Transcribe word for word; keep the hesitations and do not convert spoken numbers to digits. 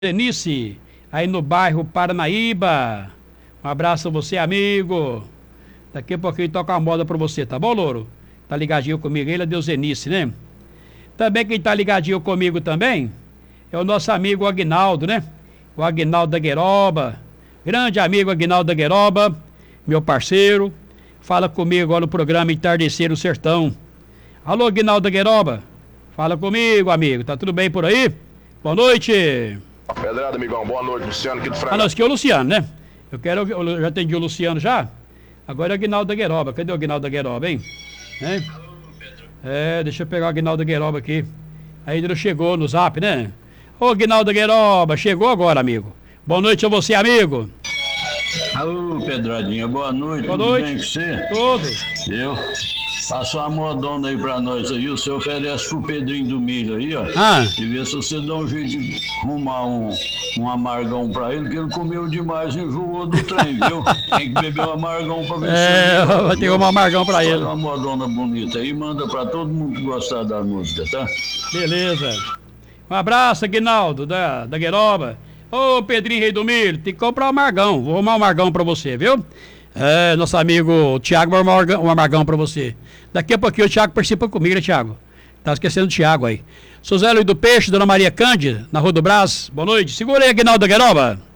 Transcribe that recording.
Denise, aí no bairro Paranaíba. Um abraço a você, amigo. Daqui a pouquinho toca uma moda pra você, tá bom, Louro? Tá ligadinho comigo, ele é Deus Denise, né? Também quem tá ligadinho comigo também é o nosso amigo Aguinaldo, né? O Aguinaldo da Gueroba. Grande amigo Aguinaldo da Gueroba, meu parceiro. Fala comigo agora no programa Entardecer no Sertão. Alô, Aguinaldo da Gueroba. Fala comigo, amigo. Tá tudo bem por aí? Boa noite. Pedrada, amigão. Boa noite, Luciano aqui do Frango. Ah, não, esse aqui é o Luciano, né? Eu quero, eu já atendi o Luciano já. Agora é o Aguinaldo da Gueroba. Cadê o Aguinaldo da Gueroba, hein? Hein? É, deixa eu pegar o Aguinaldo da Gueroba aqui. Ainda não chegou no zap, né? Ô, Aguinaldo da Gueroba, chegou agora, amigo. Boa noite a você, amigo. Alô, Pedradinha, boa noite. Boa Tudo noite. bem com você? Tudo. Eu? Passou uma modona aí pra nós aí, o senhor oferece pro Pedrinho do Milho aí, ó. Ah. E vê se você dá um jeito de arrumar um, um amargão pra ele, que ele comeu demais e enjoou do trem, viu? Tem que beber um amargão pra ver É, se... vai ter um amargão pra ele. Faz uma modona bonita aí, manda pra todo mundo que gostar da música, tá? Beleza. Um abraço, Aguinaldo da, da Gueroba. Ô, Pedrinho Rei do Milho, tem que comprar um amargão. Vou arrumar um amargão pra você, viu? É, nosso amigo Thiago vai arrumar um amargão pra você. Daqui a pouquinho o Thiago participa comigo, né, Thiago? Tá esquecendo o Thiago aí. Sou Zé Luiz do Peixe, Dona Maria Cândida, na Rua do Brás. Boa noite. Segura aí, Aguinaldo da Gueroba.